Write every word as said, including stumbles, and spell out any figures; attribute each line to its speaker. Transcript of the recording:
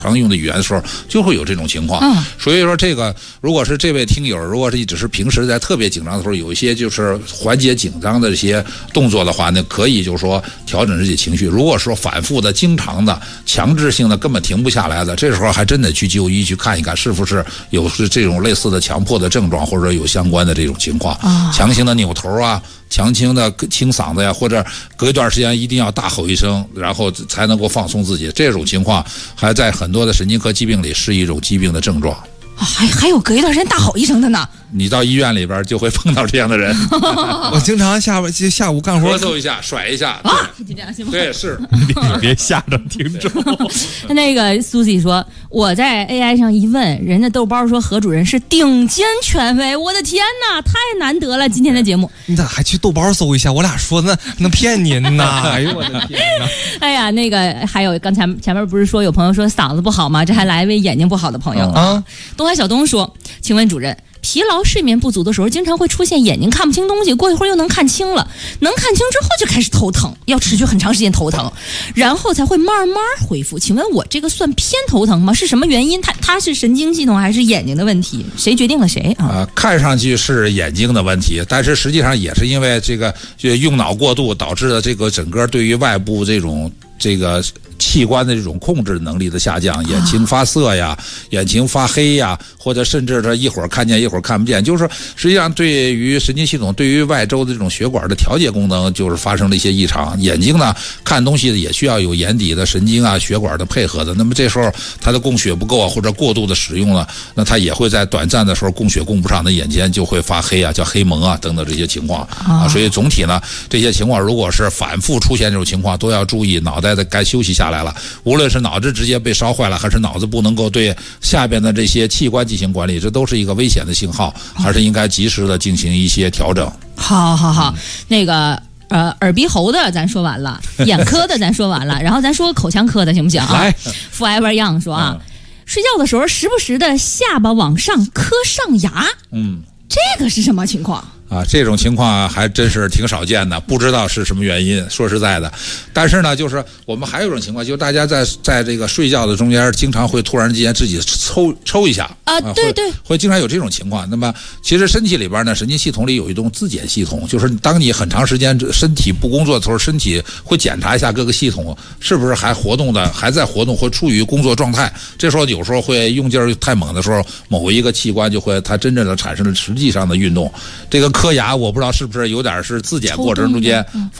Speaker 1: 常用的语言的时候，就会有这种情况。
Speaker 2: 嗯，
Speaker 1: 所以说这个，如果是这位听友，如果是只是平时在特别紧张的时候，有一些就是缓解紧张的这些动作的话呢，可以就是说调整自己情绪。如果说反复的、经常的、强制性的、根本停不下来的，这时候还真得去就医去看一看，是不是有是这种类似的强迫的症状，或者有相关的这种情况。
Speaker 2: 啊，
Speaker 1: 强行的扭头啊。强行的清嗓子呀，或者隔一段时间一定要大吼一声，然后才能够放松自己。这种情况还在很多的神经科疾病里是一种疾病的症状。
Speaker 2: 啊、还还有隔一段时间大吼一声的呢。
Speaker 1: 你到医院里边就会碰到这样的人。
Speaker 3: 我经常下就下午干活
Speaker 1: 咳嗽一下，甩一下。
Speaker 2: 啊，就这样行吗？
Speaker 1: 对，是。
Speaker 3: 你别吓着听众。
Speaker 2: 那个苏西说，我在 A I 上一问，人家豆包说何主任是顶尖权威，我的天哪，太难得了！今天的节目，
Speaker 3: 你咋还去豆包搜一下？我俩说那能骗您呐？哎呦我的天哪！
Speaker 2: 哎呀，那个还有刚才前面不是说有朋友说嗓子不好吗？这还来一位眼睛不好的朋友啊。东海小东说，请问主任，疲劳睡眠不足的时候，经常会出现眼睛看不清东西，过一会儿又能看清了，能看清之后就开始头疼，要持续很长时间头疼，然后才会慢慢恢复。请问我这个算偏头疼吗？是什么原因？它它是神经系统还是眼睛的问题？谁决定了谁啊？
Speaker 1: 呃，看上去是眼睛的问题，但是实际上也是因为这个就用脑过度导致的这个整个对于外部这种这个器官的这种控制能力的下降，眼睛发涩呀，眼睛发黑呀，或者甚至他一会儿看见一会儿看不见，就是说实际上对于神经系统对于外周的这种血管的调节功能就是发生了一些异常。眼睛呢看东西也需要有眼底的神经啊血管的配合的，那么这时候它的供血不够啊，或者过度的使用了，那它也会在短暂的时候供血供不上的眼前就会发黑啊，叫黑蒙啊等等这些情况啊。所以总体呢这些情况如果是反复出现这种情况，都要注意脑袋的该休息下来了，无论是脑子直接被烧坏了，还是脑子不能够对下边的这些器官进行管理，这都是一个危险的信号，还是应该及时的进行一些调整。
Speaker 2: 好好好，那个呃耳鼻喉的咱说完了，眼科的咱说完了，然后咱说口腔科的行不行啊？
Speaker 1: 来
Speaker 2: ，Forever Young 说啊、嗯，睡觉的时候时不时的下巴往上磕上牙，
Speaker 1: 嗯，
Speaker 2: 这个是什么情况？
Speaker 1: 啊，这种情况还真是挺少见的，不知道是什么原因。说实在的，但是呢，就是我们还有一种情况，就是大家在在这个睡觉的中间，经常会突然之间自己抽抽一下
Speaker 2: 啊，对对，
Speaker 1: 会, 会经常有这种情况。那么，其实身体里边呢，神经系统里有一种自检系统，就是当你很长时间身体不工作的时候，身体会检查一下各个系统是不是还活动的，还在活动或处于工作状态。这时候有时候会用劲儿太猛的时候，某一个器官就会它真正的产生了实际上的运动。这个。磕牙我不知道是不是有点是自检过程中间